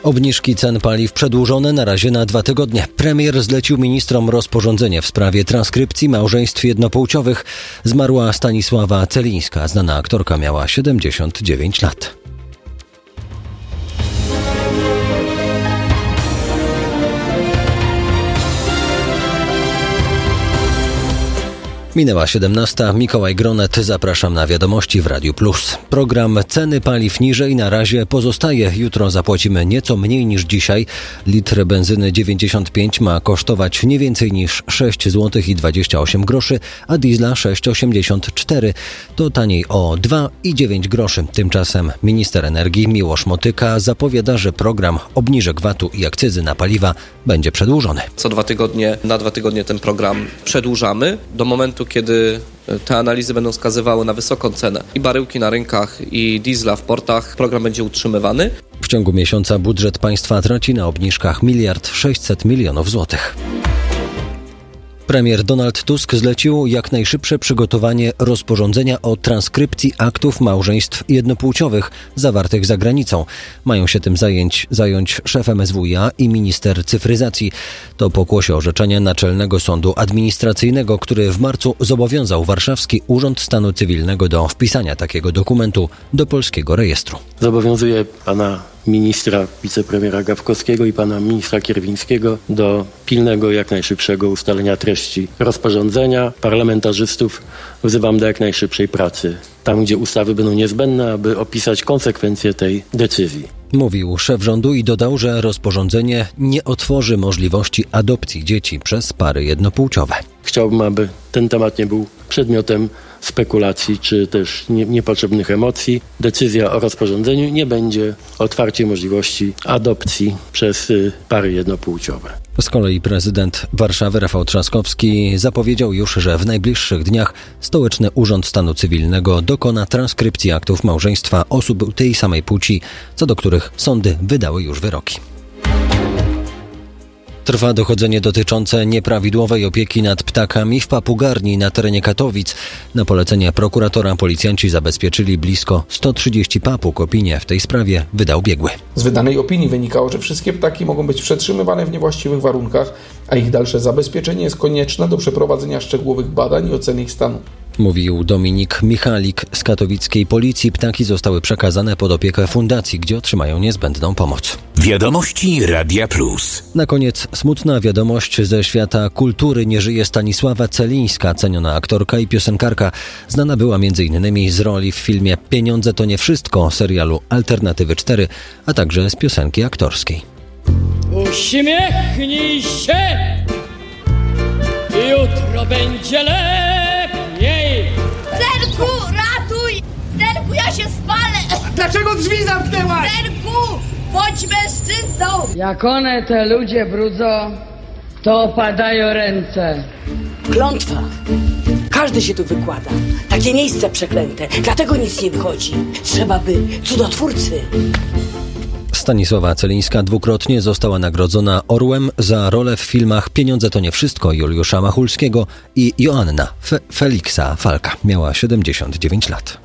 Obniżki cen paliw przedłużone na razie na 2 tygodnie. Premier zlecił ministrom rozporządzenie w sprawie transkrypcji małżeństw jednopłciowych. Zmarła Stanisława Celińska. Znana aktorka miała 79 lat. Minęła 17. Mikołaj Gronet. Zapraszam na wiadomości w Radiu Plus. Program Ceny paliw niżej na razie pozostaje. Jutro zapłacimy nieco mniej niż dzisiaj. Litr benzyny 95 ma kosztować nie więcej niż 6,28 zł, a diesla 6,84. To taniej o 2,9 groszy. Tymczasem minister energii Miłosz Motyka zapowiada, że program obniżek VAT-u i akcyzy na paliwa będzie przedłużony. Co 2 tygodnie, na 2 tygodnie ten program przedłużamy do momentu, kiedy te analizy będą wskazywały na wysoką cenę i baryłki na rynkach, i diesla w portach. Program będzie utrzymywany. W ciągu miesiąca budżet państwa traci na obniżkach 1,6 mld złotych. Premier Donald Tusk zlecił jak najszybsze przygotowanie rozporządzenia o transkrypcji aktów małżeństw jednopłciowych zawartych za granicą. Mają się tym zająć szef MSWiA i minister cyfryzacji. To pokłosie orzeczenia Naczelnego Sądu Administracyjnego, który w marcu zobowiązał Warszawski Urząd Stanu Cywilnego do wpisania takiego dokumentu do polskiego rejestru. Zobowiązuje pana ministra, wicepremiera Gawkowskiego i pana ministra Kierwińskiego do pilnego, jak najszybszego ustalenia treści rozporządzenia. Parlamentarzystów wzywam do jak najszybszej pracy, tam gdzie ustawy będą niezbędne, aby opisać konsekwencje tej decyzji. Mówił szef rządu i dodał, że rozporządzenie nie otworzy możliwości adopcji dzieci przez pary jednopłciowe. Chciałbym, aby ten temat nie był przedmiotem spekulacji czy też niepotrzebnych emocji. Decyzja o rozporządzeniu nie będzie otwarciem możliwości adopcji przez pary jednopłciowe. Z kolei prezydent Warszawy Rafał Trzaskowski zapowiedział już, że w najbliższych dniach Stołeczny Urząd Stanu Cywilnego dokona transkrypcji aktów małżeństwa osób tej samej płci, co do których sądy wydały już wyroki. Trwa dochodzenie dotyczące nieprawidłowej opieki nad ptakami w papugarni na terenie Katowic. Na polecenie prokuratora policjanci zabezpieczyli blisko 130 papug. Opinię w tej sprawie wydał biegły. Z wydanej opinii wynikało, że wszystkie ptaki mogą być przetrzymywane w niewłaściwych warunkach, a ich dalsze zabezpieczenie jest konieczne do przeprowadzenia szczegółowych badań i oceny ich stanu. Mówił Dominik Michalik z katowickiej policji. Ptaki zostały przekazane pod opiekę fundacji, gdzie otrzymają niezbędną pomoc. Wiadomości Radia Plus. Na koniec smutna wiadomość ze świata kultury. Nie żyje Stanisława Celińska, ceniona aktorka i piosenkarka. Znana była m.in. z roli w filmie Pieniądze to nie wszystko, serialu Alternatywy 4, a także z piosenki aktorskiej. Uśmiechnij się, jutro będzie lepiej. Zerku, ratuj! Zerku, ja się spalę! Dlaczego drzwi zamknęłaś? Zerku, bądź mężczyzną! Jak one, te ludzie brudzą, to opadają ręce. Klątwa. Każdy się tu wykłada. Takie miejsce przeklęte. Dlatego nic nie wychodzi. Trzeba by cudotwórcy. Stanisława Celińska dwukrotnie została nagrodzona Orłem za rolę w filmach Pieniądze to nie wszystko Juliusza Machulskiego i Joanna Feliksa Falka. Miała 79 lat.